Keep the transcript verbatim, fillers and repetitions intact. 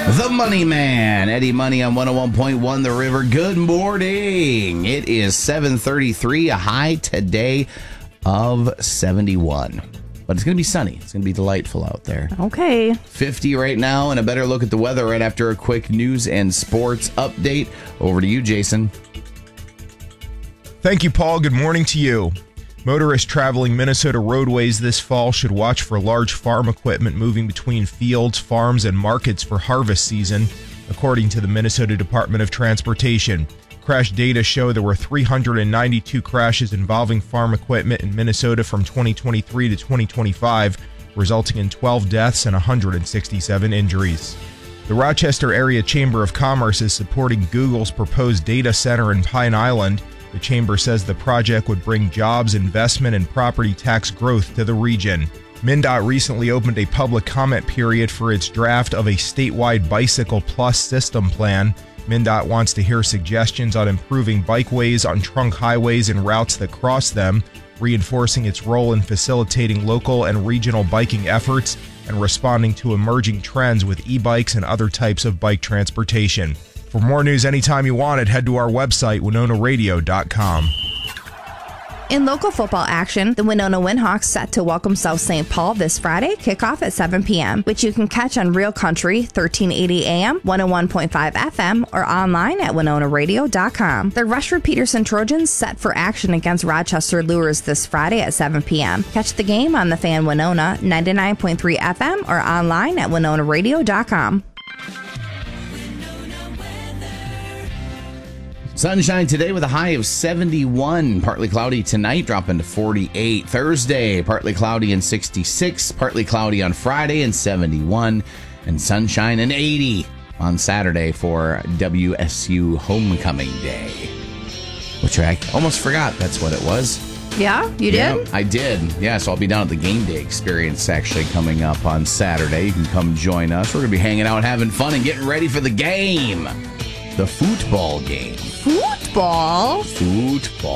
The Money Man, Eddie Money on one oh one point one The River. Good morning. It is seven thirty-three, a high today of seventy-one. But it's going to be sunny. It's going to be delightful out there. Okay. fifty right now, and a better look at the weather right after a quick news and sports update. Over to you, Jason. Thank you, Paul. Good morning to you. Motorists traveling Minnesota roadways this fall should watch for large farm equipment moving between fields, farms, and markets for harvest season, according to the Minnesota Department of Transportation. Crash data show there were three hundred ninety-two crashes involving farm equipment in Minnesota from twenty twenty-three to twenty twenty-five, resulting in twelve deaths and one hundred sixty-seven injuries. The Rochester Area Chamber of Commerce is supporting Google's proposed data center in Pine Island. The chamber says the project would bring jobs, investment, and property tax growth to the region. MnDOT recently opened a public comment period for its draft of a statewide Bicycle Plus system plan. MnDOT wants to hear suggestions on improving bikeways on trunk highways and routes that cross them, reinforcing its role in facilitating local and regional biking efforts and responding to emerging trends with e-bikes and other types of bike transportation. For more news anytime you want it, head to our website, winona radio dot com. In local football action, the Winona Windhawks set to welcome South Saint Paul this Friday, kickoff at seven p.m., which you can catch on Real Country, thirteen eighty A M, one oh one point five F M, or online at winona radio dot com. The Rushford Peterson Trojans set for action against Rochester Lures this Friday at seven p.m. Catch the game on the Fan Winona, ninety-nine point three F M, or online at winona radio dot com. Sunshine today with a high of seventy-one. Partly cloudy tonight, dropping to forty-eight. Thursday, partly cloudy and sixty-six. Partly cloudy on Friday and seventy-one. And sunshine and eighty on Saturday for W S U Homecoming Day. Which I almost forgot that's what it was. Yeah, you did? Yeah, I did. Yeah, so I'll be down at the Game Day Experience actually coming up on Saturday. You can come join us. We're going to be hanging out, having fun, and getting ready for the game. The football game. Football? Football.